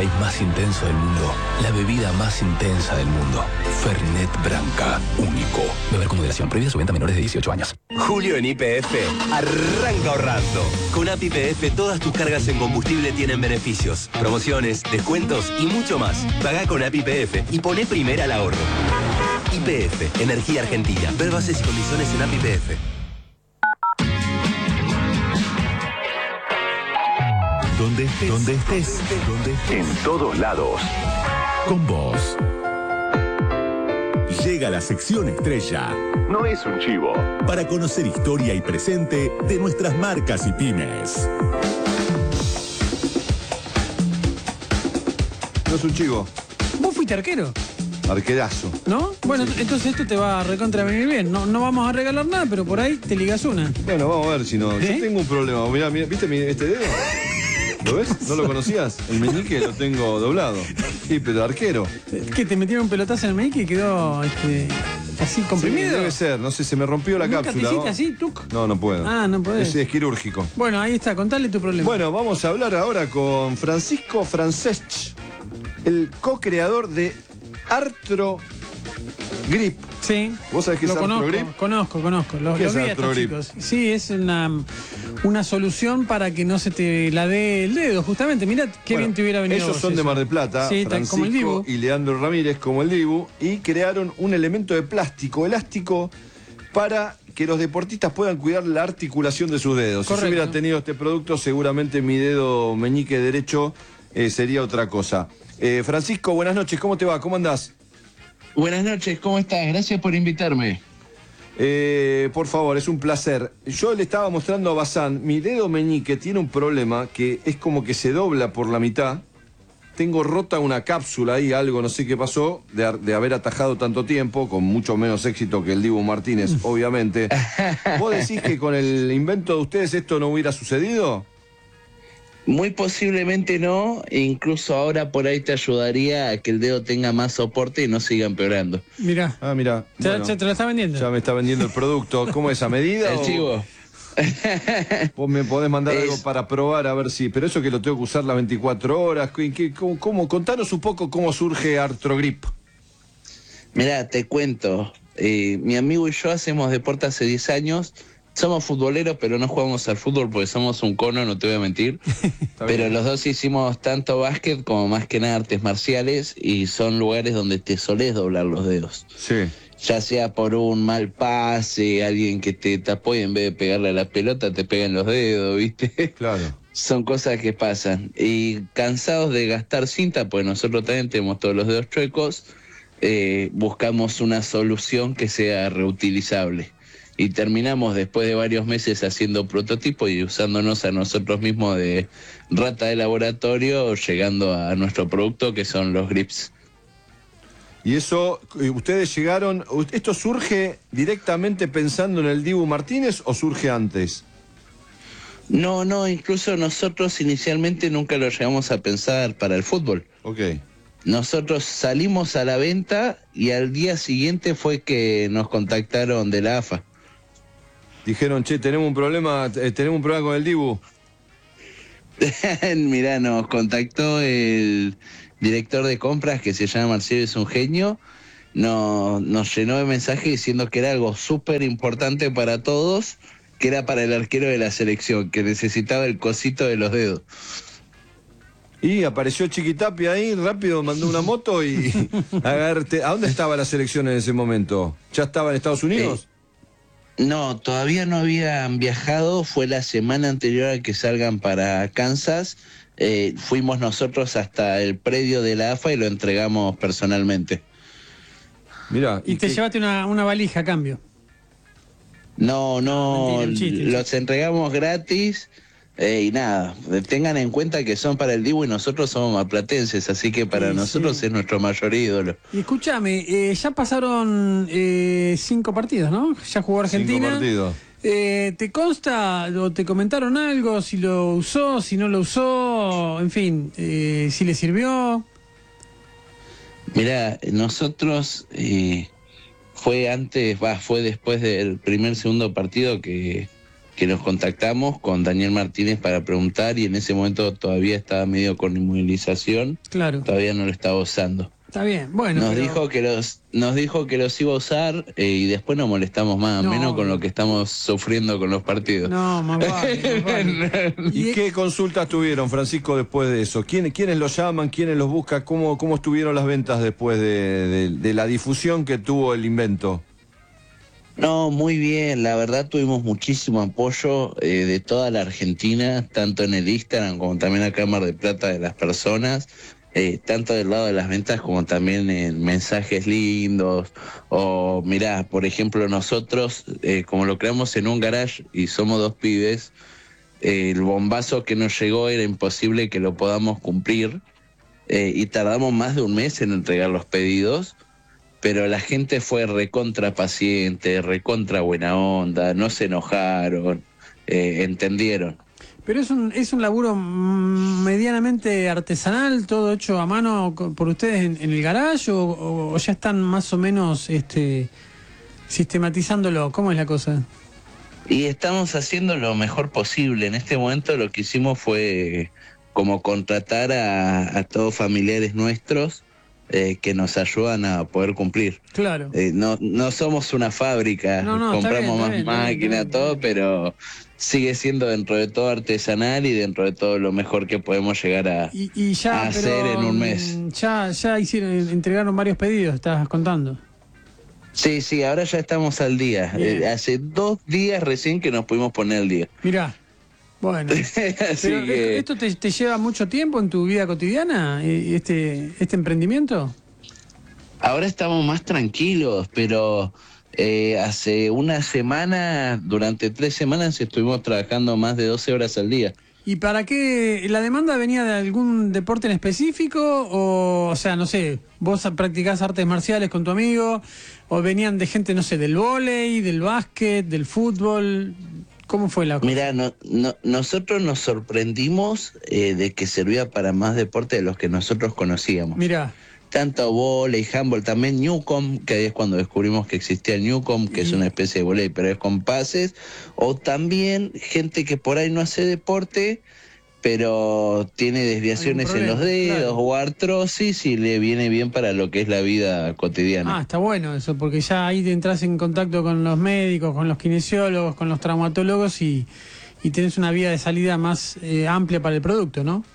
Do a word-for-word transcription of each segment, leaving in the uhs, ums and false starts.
país más intenso del mundo, la bebida más intensa del mundo. Fernet Branca, único. Beber con moderación, prohibida su venta a menores de dieciocho años. Julio en Y P F, arranca ahorrando. Con A P I P F todas tus cargas en combustible tienen beneficios, promociones, descuentos y mucho más. Pagá con A P I P F y poné primera al ahorro. Y P F, Energía Argentina. Ver bases y condiciones en A P I P F. Donde estés, donde estés, donde estés, en todos lados, con vos. Llega la sección estrella. No es un chivo. Para conocer historia y presente de nuestras marcas y pymes. No es un chivo. ¿Vos fuiste arquero? Arquerazo. ¿No? Bueno, sí. Entonces esto te va a recontra venir bien. No, no vamos a regalar nada, pero por ahí te ligas una. Bueno, vamos a ver si no. ¿Eh? Yo tengo un problema. Mirá, mirá, ¿viste mi, este dedo? ¿Lo ves? ¿No lo conocías? El meñique lo tengo doblado. Sí, pero arquero. ¿Qué? ¿Te metieron un pelotazo en el meñique y quedó este, así comprimido? Sí, debe ser. No sé, se me rompió la ¿Nunca cápsula. te hiciste así, tuc? No, no puedo. Ah, no podés. Es, es quirúrgico. Bueno, ahí está. Contale tu problema. Bueno, vamos a hablar ahora con Francisco Francesc, el co-creador de Artro Grip. Sí. ¿Vos sabés qué lo es conozco, Artro Grip? Conozco, conozco. Lo, ¿Qué lo es vi a Artro estos Grip? chicos. Sí, es una, una solución para que no se te la dé el dedo, justamente. Mira qué Bueno, bien te hubiera venido. ellos vos son eso. de Mar del Plata, sí, Francisco como el Dibu. y Leandro Ramírez como el Dibu, y crearon un elemento de plástico elástico para que los deportistas puedan cuidar la articulación de sus dedos. Correcto. Si yo hubiera tenido este producto, seguramente mi dedo meñique derecho eh, sería otra cosa. Eh, Francisco, buenas noches, ¿cómo te va? ¿Cómo andás? Buenas noches, ¿cómo estás? Gracias por invitarme. Eh, por favor, es un placer. Yo le estaba mostrando a Bazán, mi dedo meñique tiene un problema que es como que se dobla por la mitad. Tengo rota una cápsula ahí, algo, no sé qué pasó, de, de haber atajado tanto tiempo, con mucho menos éxito que el Dibu Martínez, obviamente. ¿Vos decís que con el invento de ustedes esto no hubiera sucedido? Muy posiblemente no, e incluso ahora por ahí te ayudaría a que el dedo tenga más soporte y no siga empeorando. Mirá. Ah, mira. Ya, Bueno, ya te lo está vendiendo. ya me está vendiendo el producto. ¿Cómo es a medida? El o- chivo. Vos me podés mandar Es- algo para probar a ver si. Pero eso que lo tengo que usar las veinticuatro horas. ¿qué- qué- cómo, cómo? Contanos un poco cómo surge Artrogrip. Mirá, te cuento. Eh, mi amigo y yo hacemos deporte hace diez años. Somos futboleros, pero no jugamos al fútbol porque somos un cono, no te voy a mentir. Pero los dos hicimos tanto básquet como más que nada artes marciales y son lugares donde te solés doblar los dedos. Sí. Ya sea por un mal pase, alguien que te tapó y en vez de pegarle a la pelota te pega en los dedos, ¿viste? Claro. Son cosas que pasan. Y cansados de gastar cinta, pues nosotros también tenemos todos los dedos chuecos, eh, buscamos una solución que sea reutilizable. Y terminamos después de varios meses haciendo prototipos y usándonos a nosotros mismos de rata de laboratorio, llegando a nuestro producto que son los grips. Y eso, eh, ustedes llegaron. ¿Esto surge directamente pensando en el Dibu Martínez o surge antes? No, no, incluso nosotros inicialmente nunca lo llegamos a pensar para el fútbol. Ok. Nosotros salimos a la venta y al día siguiente fue que nos contactaron de la A F A. Dijeron, che, tenemos un problema, eh, tenemos un problema con el Dibu. Mirá, nos contactó el director de compras que se llama Marcelo, es un genio. Nos, nos llenó de mensajes diciendo que era algo súper importante para todos, que era para el arquero de la selección, que necesitaba el cosito de los dedos. Y apareció Chiquitapia ahí, rápido mandó una moto y agarrate. ¿A dónde estaba la selección en ese momento? ¿Ya estaba en Estados Unidos? Eh, no, todavía no habían viajado, fue la semana anterior a que salgan para Kansas. Eh, fuimos nosotros hasta el predio de la A F A y lo entregamos personalmente. Mirá. Y, te qué- llevaste una, una valija a cambio. No, no, Mentira, un chiste, un los chiste. entregamos gratis eh, y nada, tengan en cuenta que son para el Dibu y nosotros somos marplatenses, así que para Sí, nosotros sí. es nuestro mayor ídolo. Y escúchame, eh, ya pasaron eh, cinco partidos, ¿no? Ya jugó Argentina. Cinco partidos. Eh, ¿Te consta o te comentaron algo? Si lo usó, si no lo usó, en fin, eh, si le sirvió. Mirá, nosotros eh, fue antes, va, fue después del primer segundo partido que que nos contactamos con Daniel Martínez para preguntar, y en ese momento todavía estaba medio con inmovilización, claro. Todavía no lo estaba usando. Está bien, bueno. Nos pero... dijo que los nos dijo que los iba a usar eh, y después no molestamos más, no, menos con lo que estamos sufriendo con los partidos. No, más vale, más vale. ¿Y qué consultas tuvieron, Francisco, después de eso? ¿Quién, ¿Quiénes los llaman? ¿Quiénes los buscan? ¿Cómo, cómo estuvieron las ventas después de, de, de la difusión que tuvo el invento? No, muy bien, la verdad tuvimos muchísimo apoyo eh, de toda la Argentina, tanto en el Instagram como también acá en Mar del Plata, de las personas. Eh, tanto del lado de las ventas como también en mensajes lindos, o mirá, por ejemplo nosotros eh, como lo creamos en un garage y somos dos pibes, eh, el bombazo que nos llegó era imposible que lo podamos cumplir, eh, y tardamos más de un mes en entregar los pedidos, pero la gente fue recontra paciente, recontra buena onda, no se enojaron, eh, entendieron. Pero es un, es un laburo medianamente artesanal, todo hecho a mano por ustedes en, en el garage, o, o, o ya están más o menos este, sistematizándolo. ¿Cómo es la cosa? Y estamos haciendo lo mejor posible. En este momento lo que hicimos fue como contratar a, a todos familiares nuestros eh, que nos ayudan a poder cumplir. Claro. Eh, no, no somos una fábrica, no, no, compramos bien, más máquinas, todo, pero sigue siendo dentro de todo artesanal y dentro de todo lo mejor que podemos llegar a, y, y ya, a pero, hacer en un mes. Ya, ya hicieron, entregaron varios pedidos, estabas contando. Sí, sí, ahora ya estamos al día. Eh, hace dos días recién que nos pudimos poner al día. Mirá, bueno. Así pero que... ¿esto te, te lleva mucho tiempo en tu vida cotidiana, este, este emprendimiento? Ahora estamos más tranquilos, pero eh, hace una semana, durante tres semanas estuvimos trabajando más de doce horas al día. ¿Y para qué? ¿La demanda venía de algún deporte en específico? O, o sea, no sé, vos practicás artes marciales con tu amigo, o venían de gente, no sé, del vóley, del básquet, del fútbol. ¿Cómo fue la cosa? Mira, no, no, nosotros nos sorprendimos eh, de que servía para más deporte de los que nosotros conocíamos. Mirá. Tanto vóley, handball, también Newcom, que ahí es cuando descubrimos que existía el Newcom, que es una especie de vóley, pero es con pases, o también gente que por ahí no hace deporte, pero tiene desviaciones problema, en los dedos, claro, o artrosis, y le viene bien para lo que es la vida cotidiana. Ah, está bueno eso, porque ya ahí te entras en contacto con los médicos, con los kinesiólogos, con los traumatólogos, y, y tenés una vía de salida más eh, amplia para el producto, ¿no?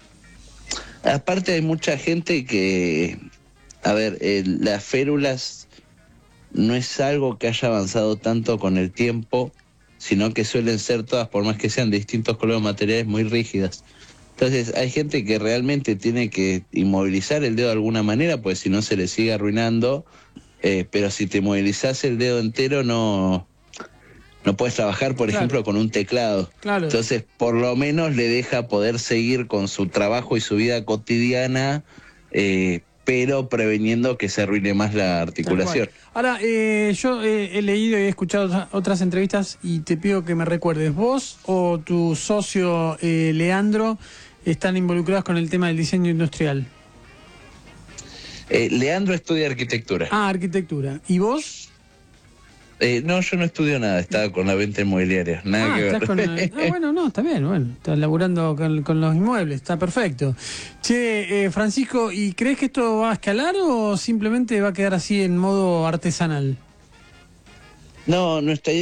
Aparte hay mucha gente que... A ver, eh, las férulas no es algo que haya avanzado tanto con el tiempo, sino que suelen ser todas, por más que sean de distintos colores materiales, muy rígidas. Entonces hay gente que realmente tiene que inmovilizar el dedo de alguna manera, pues si no se le sigue arruinando, eh, pero si te inmovilizás el dedo entero no, no puedes trabajar, por claro. ejemplo, con un teclado. Claro. Entonces por lo menos le deja poder seguir con su trabajo y su vida cotidiana, eh, pero preveniendo que se arruine más la articulación. Ahora, eh, yo eh, he leído y he escuchado otras entrevistas y te pido que me recuerdes, ¿vos o tu socio eh, Leandro están involucrados con el tema del diseño industrial? Eh, Leandro estudia arquitectura. Ah, arquitectura. ¿Y vos? Eh, no, yo no estudio nada, estaba con la venta inmobiliaria, nada ah, que ver. Estás con el... ah, bueno, no, está bien, bueno, estás laburando con, con los inmuebles, está perfecto. Che, eh, Francisco, ¿y crees que esto va a escalar o simplemente va a quedar así en modo artesanal? No, nuestra idea